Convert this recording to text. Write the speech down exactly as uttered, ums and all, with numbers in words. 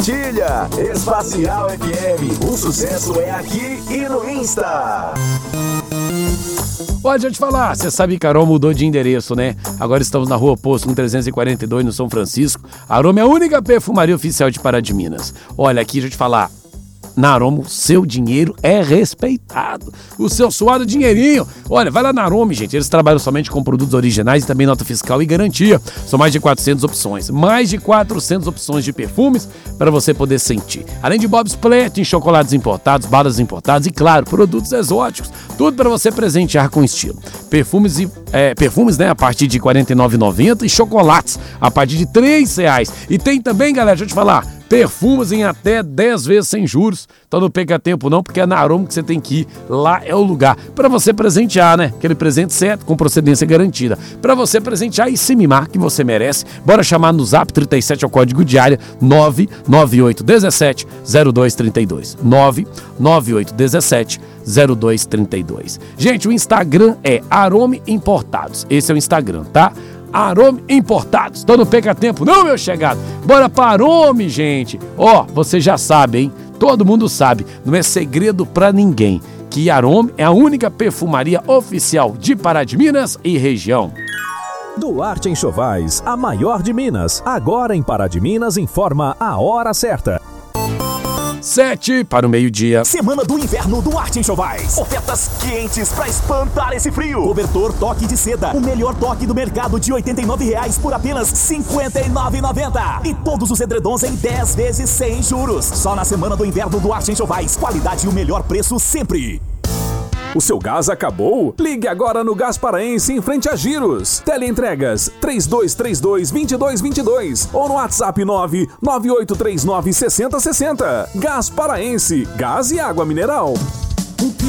Compartilha! Espacial F M, o sucesso é aqui e no Insta. Olha, deixa eu te falar, você sabe que a Aroma mudou de endereço, né? Agora estamos na Rua Posto, com trezentos e quarenta e dois, no São Francisco. A Aroma é a única perfumaria oficial de Pará de Minas. Olha, aqui, deixa eu te falar, na Aroma, o seu dinheiro é respeitado. O seu suado dinheirinho. Olha, vai lá na Aroma, gente. Eles trabalham somente com produtos originais e também nota fiscal e garantia. São mais de quatrocentas opções. Mais de quatrocentas opções de perfumes para você poder sentir. Além de Bob's Platinum, chocolates importados, balas importadas e, claro, produtos exóticos. Tudo para você presentear com estilo. Perfumes, e, é, perfumes né, a partir de quarenta e nove reais e noventa centavos e chocolates a partir de três reais. E tem também, galera, deixa eu te falar, perfumes em até dez vezes sem juros. Então não perca tempo não, porque é na Aroma que você tem que ir. Lá é o lugar para você presentear, né? Aquele presente certo, com procedência garantida. Para você presentear e se mimar, que você merece. Bora chamar no Zap trinta e sete, é o código de área, nove nove oito um sete zero dois três dois. nove nove oito um sete zero dois três dois. Gente, o Instagram é Arome Importados. Esse é o Instagram, tá? Arome Importados. Então não perca tempo não, meu chegado. Bora para Arome, gente. Ó, oh, você já sabe, hein? Todo mundo sabe. Não é segredo pra ninguém que Arome é a única perfumaria oficial de Pará de Minas e região. Duarte Enxovais, a maior de Minas. Agora em Pará de Minas, informa a hora certa. Sete para o meio-dia. Semana do Inverno Duarte Enxovais. Ofertas quentes pra espantar esse frio. Cobertor toque de seda, o melhor toque do mercado, de oitenta e nove reais por apenas cinquenta e nove reais e noventa centavos. E todos os edredons em dez vezes sem juros. Só na Semana do Inverno Duarte Enxovais. Qualidade e o melhor preço sempre. O seu gás acabou? Ligue agora no Gás Paraense em frente a Giros. Teleentregas três dois três dois, dois dois dois dois ou no WhatsApp nove nove oito três nove, seis zero seis zero. Gás Paraense, gás e água mineral. O que